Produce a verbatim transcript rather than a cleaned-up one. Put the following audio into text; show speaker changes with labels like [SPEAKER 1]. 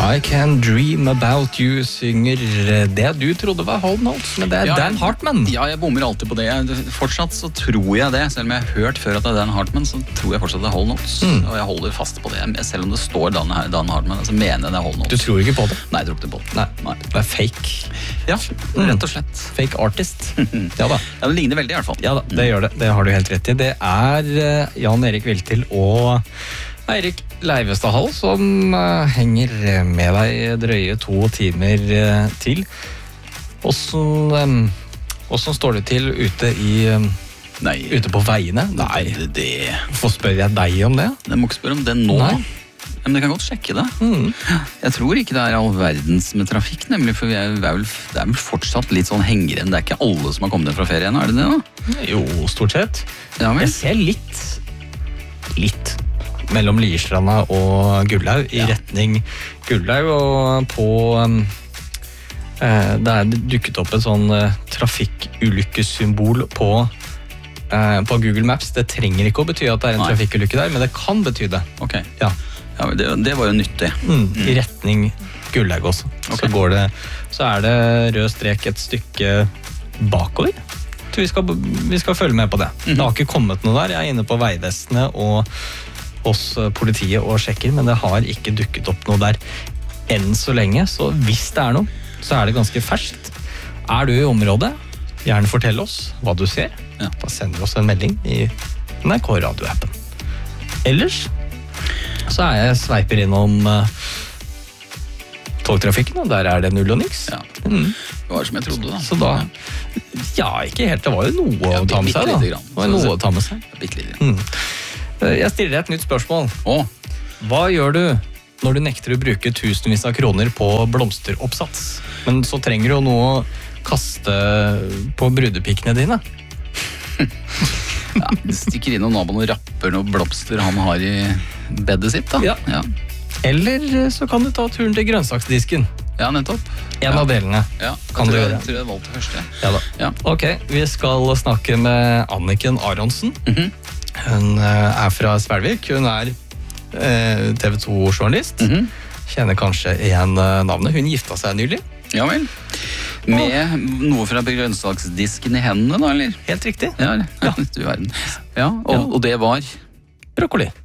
[SPEAKER 1] I Can Dream About You synger det du trodde var Whole Notes, men det er
[SPEAKER 2] Ja,
[SPEAKER 1] Dan Hartman.
[SPEAKER 2] Ja, jeg bommer alltid på det. Fortsatt så tror jeg det, selv om jeg har hørt før at det er Dan Hartman, så tror jeg fortsatt det er Whole Notes. Mm. Og jeg holder fast på det. Selv om det står Dan, Dan Hartman, så mener jeg det er Whole Notes.
[SPEAKER 1] Du tror ikke på det?
[SPEAKER 2] Nei, jeg tror ikke det på det.
[SPEAKER 1] Nei,
[SPEAKER 2] Nei.
[SPEAKER 1] det er fake.
[SPEAKER 2] Ja, rett og slett.
[SPEAKER 1] Fake artist. Ja da.
[SPEAKER 2] Ja, det ligner veldig i hvert fall.
[SPEAKER 1] Ja da, det gjør det. Det har du helt rett i. Det er uh, Jan Erik Viltil og Eirik Leivestad-Hall som uh, henger med deg drøye to timer uh, til. Hvordan, um, hvordan står det til ute, i, um,
[SPEAKER 2] Nei.
[SPEAKER 1] ute på veiene?
[SPEAKER 2] Nei, det...
[SPEAKER 1] Hvorfor spør jeg deg om det?
[SPEAKER 2] Jeg må ikke spørre om det nå.
[SPEAKER 1] Nei.
[SPEAKER 2] Men jeg kan godt sjekke det.
[SPEAKER 1] Mm.
[SPEAKER 2] Jeg tror ikke det er all verdens med trafikk, nemlig, for vi er, vi er vel, det er vel fortsatt litt sånn hengeren. Det er ikke alle som har kommet ned fra ferie ennå, er det det da?
[SPEAKER 1] Jo, stort sett.
[SPEAKER 2] Ja,
[SPEAKER 1] jeg ser litt, litt mellom Lierstranda og Gullaug, i ja. retning Gullaug, og på um, eh, det er dukket opp et sånn uh, trafikkulykkesymbol på, uh, på Google Maps. Det trenger ikke å bety at det er en Nei. trafikkulykke der, men det kan bety det.
[SPEAKER 2] Ok,
[SPEAKER 1] ja.
[SPEAKER 2] Ja, det, det var jo nyttig.
[SPEAKER 1] Mm, mm. I retning Gullaug også. Okay. Så, går det, så er det rød strek et stykke bakover. Så vi skal, vi skal følge med på det. Mm. Det har ikke kommet noe der. Jeg er inne på Vegvesenet og hos politiet og sjekker, men det har ikke dukket opp noe der enn så lenge. Så hvis det er noe, så er det ganske ferskt. Er du i området, gjerne fortell oss hva du ser.
[SPEAKER 2] Ja.
[SPEAKER 1] Da sender vi oss en melding i N R K radioappen. Ellers så er jeg sveiper innom uh, togtrafikken, og der er det null og niks.
[SPEAKER 2] Ja.
[SPEAKER 1] Mm.
[SPEAKER 2] Det var som jeg trodde da.
[SPEAKER 1] Så da, ja, ikke helt. Det var jo noe
[SPEAKER 2] ja,
[SPEAKER 1] å ta med seg da.
[SPEAKER 2] Grann,
[SPEAKER 1] det var noe å ta med seg.
[SPEAKER 2] Bitte litt grann.
[SPEAKER 1] Mm. Jeg stiller deg et nytt spørsmål.
[SPEAKER 2] Åh.
[SPEAKER 1] Hva gjør du når du nekter å bruke tusenvis av kroner på blomsteroppsats, men så trenger du jo noe å kaste på brudepikkene dine?
[SPEAKER 2] Ja, du stikker inn og naboen og rapper noen blomster han har i bedet sitt da.
[SPEAKER 1] Ja. Ja. Eller så kan du ta turen til grønnsaksdisken.
[SPEAKER 2] Ja, nettopp.
[SPEAKER 1] En
[SPEAKER 2] ja.
[SPEAKER 1] av delene
[SPEAKER 2] ja,
[SPEAKER 1] kan du
[SPEAKER 2] jeg,
[SPEAKER 1] gjøre.
[SPEAKER 2] Jeg tror jeg valgte første.
[SPEAKER 1] Ja da.
[SPEAKER 2] Ja.
[SPEAKER 1] Ok, vi skal snakke med Anniken Aronsen.
[SPEAKER 2] Mhm.
[SPEAKER 1] Hun er fra Svelvik. Hun er eh, T V to-journalist.
[SPEAKER 2] Mm-hmm.
[SPEAKER 1] Kjenner kanskje igjen navnet. Hun gifta seg nylig.
[SPEAKER 2] Ja vel. Med noe fra grønnsaksdisken i hendene da, eller?
[SPEAKER 1] Helt riktig.
[SPEAKER 2] Ja, ja. Du verden. Ja, og, og det var?
[SPEAKER 1] Brokkoli.